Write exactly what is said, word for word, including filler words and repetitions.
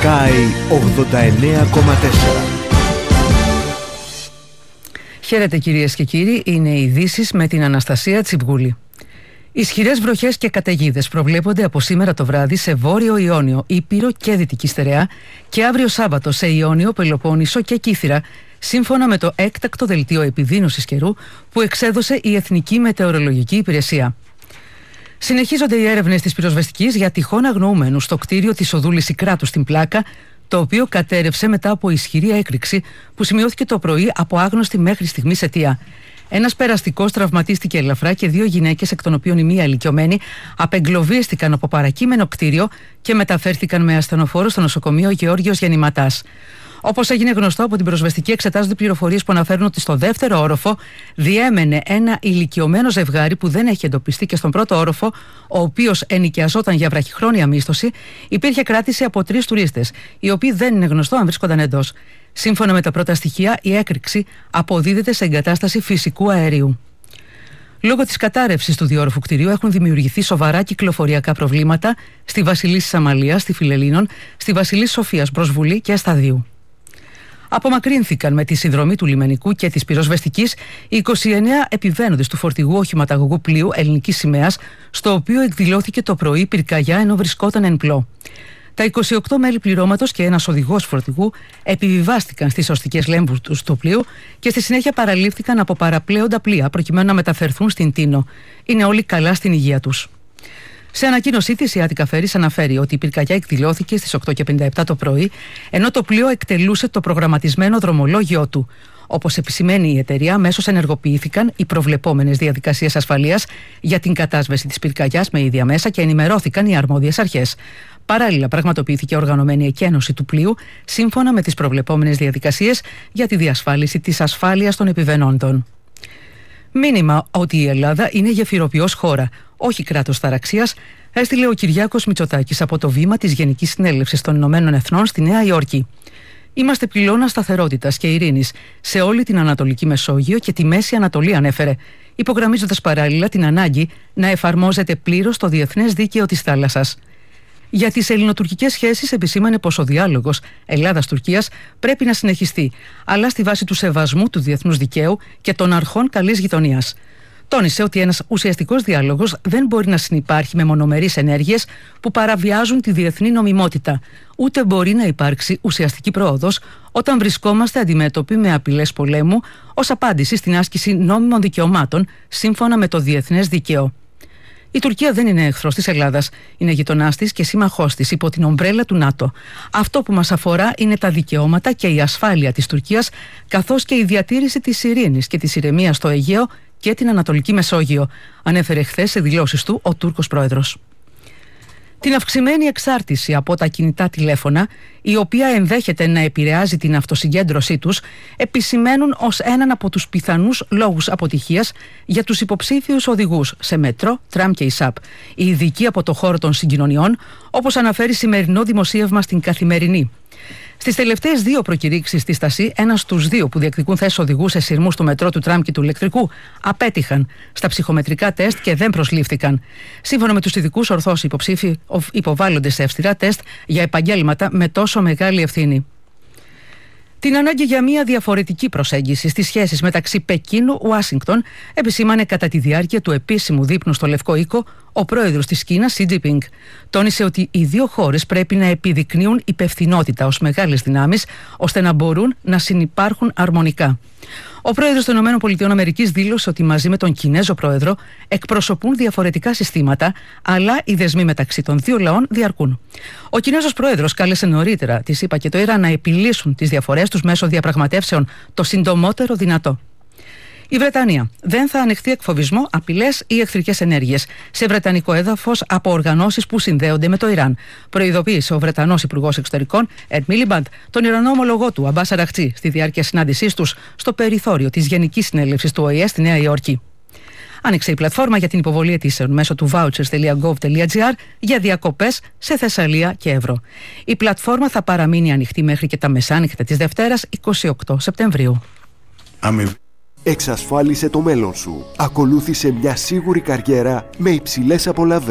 Sky ογδόντα εννέα κόμμα τέσσερα. Χαίρετε κυρίες και κύριοι, είναι οι ειδήσεις με την Αναστασία Τσιμπούλη. Ισχυρές βροχές και καταιγίδες προβλέπονται από σήμερα το βράδυ σε Βόρειο Ιόνιο, Ήπειρο και Δυτική Στερεά και αύριο Σάββατο σε Ιόνιο, Πελοπόννησο και Κύθυρα, σύμφωνα με το έκτακτο δελτίο επιδείνωσης καιρού που εξέδωσε η Εθνική Μετεωρολογική Υπηρεσία. Συνεχίζονται οι έρευνες της πυροσβεστικής για τυχόν αγνοούμενους στο κτίριο της οδού Λυσικράτου στην Πλάκα, το οποίο κατέρευσε μετά από ισχυρή έκρηξη που σημειώθηκε το πρωί από άγνωστη μέχρι στιγμής αιτία. Ένας περαστικός τραυματίστηκε ελαφρά και δύο γυναίκες, εκ των οποίων η μία ηλικιωμένη, απεγκλωβίστηκαν από παρακείμενο κτίριο και μεταφέρθηκαν με ασθενοφόρο στο νοσοκομείο Γεώργιος Γεννηματάς. Όπως έγινε γνωστό από την πυροσβεστική, εξετάζονται πληροφορίες που αναφέρουν ότι στο δεύτερο όροφο διέμενε ένα ηλικιωμένο ζευγάρι που δεν έχει εντοπιστεί και στον πρώτο όροφο, ο οποίος ενοικιαζόταν για βραχυχρόνια μίσθωση, υπήρχε κράτηση από τρεις τουρίστες, οι οποίοι δεν είναι γνωστό αν βρίσκονταν εντός. Σύμφωνα με τα πρώτα στοιχεία, η έκρηξη αποδίδεται σε εγκατάσταση φυσικού αερίου. Λόγω της κατάρρευσης του διόροφου κτηρίου έχουν δημιουργηθεί σοβαρά κυκλοφοριακά προβλήματα στη Βασιλίσσης Αμαλίας, στη Φιλελλήνων, στη Βασιλίσσης Σοφίας προς Βουλή και Σταδίου. Απομακρύνθηκαν με τη συνδρομή του λιμενικού και της πυροσβεστικής οι είκοσι εννέα επιβαίνοντες του φορτηγού οχηματαγωγού πλοίου ελληνικής σημαίας, στο οποίο εκδηλώθηκε το πρωί πυρκαγιά ενώ βρισκόταν εν πλώ. Τα είκοσι οκτώ μέλη πληρώματος και ένας οδηγός φορτηγού επιβιβάστηκαν στις οστικές λέμβους του πλοίου και στη συνέχεια παραλήφθηκαν από παραπλέοντα πλοία προκειμένου να μεταφερθούν στην Τίνο. Είναι όλοι καλά στην υγεία τους. Σε ανακοίνωσή της, η Attica Ferries αναφέρει ότι η πυρκαγιά εκδηλώθηκε στις οκτώ και πενήντα επτά το πρωί, ενώ το πλοίο εκτελούσε το προγραμματισμένο δρομολόγιο του. Όπως επισημαίνει η εταιρεία, αμέσως ενεργοποιήθηκαν οι προβλεπόμενες διαδικασίες ασφαλείας για την κατάσβεση της πυρκαγιάς με ίδια μέσα και ενημερώθηκαν οι αρμόδιες αρχές. Παράλληλα, πραγματοποιήθηκε οργανωμένη εκένωση του πλοίου σύμφωνα με τις προβλεπόμενες διαδικασίες για τη διασφάλιση της ασφάλειας των επιβαινόντων. Μήνυμα ότι η Ελλάδα είναι γεφυροποιός χώρα, όχι κράτος ταραξίας, έστειλε ο Κυριάκος Μητσοτάκης από το βήμα της Γενικής Συνέλευσης των Ηνωμένων Εθνών στη Νέα Υόρκη. Είμαστε πυλώνα σταθερότητας και ειρήνης σε όλη την Ανατολική Μεσόγειο και τη Μέση Ανατολή, ανέφερε, υπογραμμίζοντας παράλληλα την ανάγκη να εφαρμόζεται πλήρως το διεθνές δίκαιο της θάλασσας. Για τις ελληνοτουρκικές σχέσεις επισήμανε πως ο διάλογος Ελλάδας-Τουρκίας πρέπει να συνεχιστεί, αλλά στη βάση του σεβασμού του διεθνούς δικαίου και των αρχών καλής γειτονίας. Τόνισε ότι ένας ουσιαστικός διάλογος δεν μπορεί να συνυπάρχει με μονομερείς ενέργειες που παραβιάζουν τη διεθνή νομιμότητα, ούτε μπορεί να υπάρξει ουσιαστική πρόοδος όταν βρισκόμαστε αντιμέτωποι με απειλές πολέμου ως απάντηση στην άσκηση νόμιμων δικαιωμάτων σύμφωνα με το διεθνές δίκαιο. Η Τουρκία δεν είναι εχθρός της Ελλάδας. Είναι γειτονάς της και σύμμαχός της υπό την ομπρέλα του ΝΑΤΟ. Αυτό που μας αφορά είναι τα δικαιώματα και η ασφάλεια της Τουρκίας, καθώς και η διατήρηση της ειρήνης και της ηρεμίας στο Αιγαίο και την Ανατολική Μεσόγειο, ανέφερε χθες σε δηλώσεις του ο Τούρκος πρόεδρος. Την αυξημένη εξάρτηση από τα κινητά τηλέφωνα, η οποία ενδέχεται να επηρεάζει την αυτοσυγκέντρωσή τους, επισημαίνουν ως έναν από τους πιθανούς λόγους αποτυχίας για τους υποψήφιους οδηγούς σε μετρό, τραμ και ΙΣΑΠ, οι ειδικοί από το χώρο των συγκοινωνιών, όπως αναφέρει σημερινό δημοσίευμα στην Καθημερινή. Στις τελευταίες δύο προκηρύξεις στη Στασί, ένας στους δύο που διεκδικούν θέσεις οδηγού σε σειρμούς του μετρό, του τραμ και του ηλεκτρικού απέτυχαν στα ψυχομετρικά τεστ και δεν προσλήφθηκαν. Σύμφωνα με τους ειδικούς, ορθώς υποψήφοι υποβάλλονται σε αυστηρά τεστ για επαγγέλματα με τόσο μεγάλη ευθύνη. Την ανάγκη για μια διαφορετική προσέγγιση στις σχέσεις μεταξύ Πεκίνου-Ουάσιγκτον επισήμανε κατά τη διάρκεια του επίσημου δείπνου στο Λευκό Οίκο ο πρόεδρος της Κίνας, Σι Τζινπίνγκ. Τόνισε ότι οι δύο χώρες πρέπει να επιδεικνύουν υπευθυνότητα ως μεγάλες δυνάμεις, ώστε να μπορούν να συνυπάρχουν αρμονικά. Ο πρόεδρος των ΗΠΑ δήλωσε ότι μαζί με τον Κινέζο πρόεδρο εκπροσωπούν διαφορετικά συστήματα, αλλά οι δεσμοί μεταξύ των δύο λαών διαρκούν. Ο Κινέζος πρόεδρος κάλεσε νωρίτερα τις ΗΠΑ και το Ιράν να επιλύσουν τις διαφορές τους μέσω διαπραγματεύσεων το συντομότερο δυνατό. Η Βρετανία δεν θα ανεχθεί εκφοβισμό, απειλές ή εχθρικές ενέργειες σε βρετανικό έδαφος από οργανώσεις που συνδέονται με το Ιράν, προειδοποίησε ο Βρετανός Υπουργός Εξωτερικών Εντ Μίλιμπαντ τον Ιρανό ομολογό του Αμπάς Αραχτζή στη διάρκεια συνάντησής τους στο περιθώριο της Γενικής Συνέλευσης του Ο Ε Ε στη Νέα Υόρκη. Άνοιξε η πλατφόρμα για την υποβολή αιτήσεων μέσω του vouchers τελεία gov τελεία gr για διακοπές σε Θεσσαλία και Εύρο. Η πλατφόρμα θα παραμείνει ανοιχτή μέχρι και τα μεσάνυχτα της Δευτέρας εικοστή όγδοη Σεπτεμβρίου. Εξασφάλισε το μέλλον σου. Ακολούθησε μια σίγουρη καριέρα με υψηλές απολαβές.